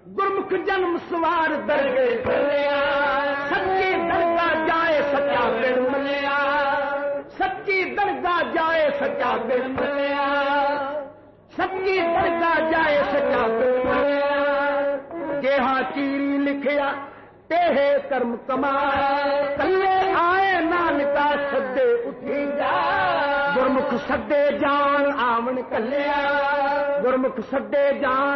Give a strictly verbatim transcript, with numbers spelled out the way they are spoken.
गुरमुख जन्म सवार दरगे भलिया सच्ची दरगाह जाए सच्चा बिन मलिया सच्ची दरगाह जाए सच्चा बिन मलिया सच्ची दरगाह जाए सच्चा बिन मलिया जेहा चीरी लिखिया तेहे कर्म कमा कल्ले आए नानका सदे उठी जा गुरमुख सदे जान आवन कल्लिया गुरमुख सदे जान